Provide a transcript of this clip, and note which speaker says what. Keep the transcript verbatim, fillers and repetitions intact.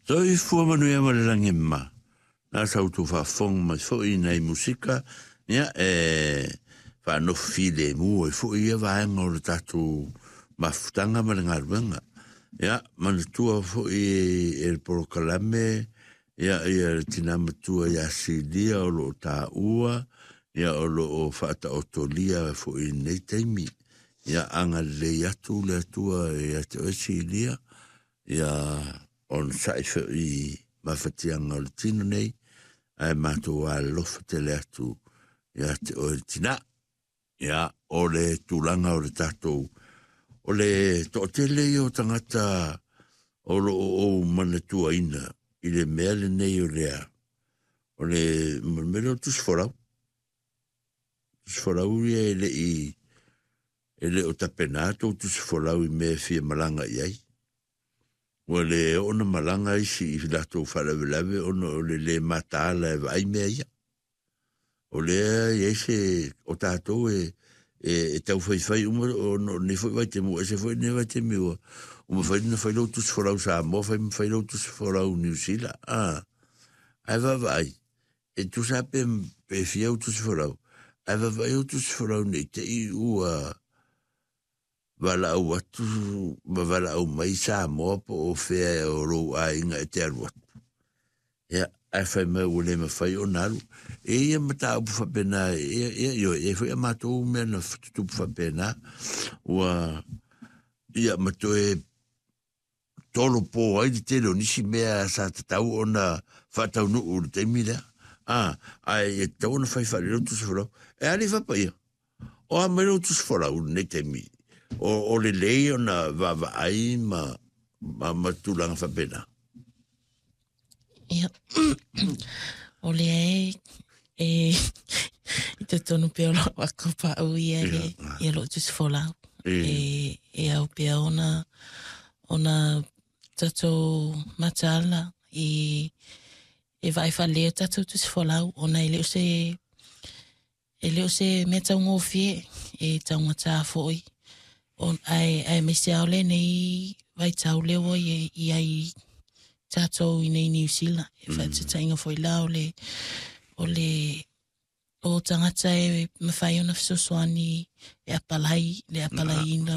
Speaker 1: So i fua manu ia malalangi ma. Nā sau tu wha fong mai fo i nei musika. Ia e wha no file mu e fo ia vaenga o le tatu mafutanga malangaruanga. Ia manu tua fo i e porokalame. Ia ia tina matua ia silia o lo ta ua. Ia o lo o whaata o tolia fo i nei teimi. Ia anga le atu le atua ia te o silia. Ia on saifa i mawhatianga o le tino nei, ai mātou a lofa te le atu, ia te o le tina, ia o le tūlanga o le tātou, o le to te lei o tangata o lo o manatua ina, i le mea le nei o lea, o le mero tus forau, tus forau ia e le i, e le o tapenato tus forau i mea fia malanga iai, o le ona malanga isi i lato whalawelawe ona o le le mataala e vai mea ia. O le e se o tātou e, e, e tau whaiwhai uma o no, ne whai vai te mua, e se whai ne vai te miua. O ma whai na whai lautus wharau Samoa, whai ma whai lautus wharau New Zealand. Ah, ai va vai. E tu sa pe, pe fia utus wharau. Ai va vai utus wharau nei te i ua wala au atu, ma wala au mai Samoa po o whea o rou a inga e te aru atu. Ia, ai whai mai o le ma whai o naru. E ia mata upu whapena, ia, ia, ia, ia, ia matou mea na whatutupu whapena. Ua, ia mato e tolo po ai di te leo nisi mea sa tatau o na whatau nu uru te mira. Ah, ai e tau na whai whare rau tusi wharau. E ali whapa ia. O a mai rau tusi wharau ne te mira. O, o le lei o na wawa ai ma, ma, ma tūlanga whapena.
Speaker 2: Ia. O le e, e, i te tonu pia o lo akopa au ia e, i alo tusi wholau. E, e au pia ona, ona tatou matala i, e vai whalea tatou tusi wholau. Ona e leo se, e leo se me tau ngofie, e tau ngata fōi. On ai ai me se ole nei vai tau leo i i ai tato i nei New Zealand e fa te tainga foi la ole ole o tangata e me fai ona fsoswani e apalai le apalai ina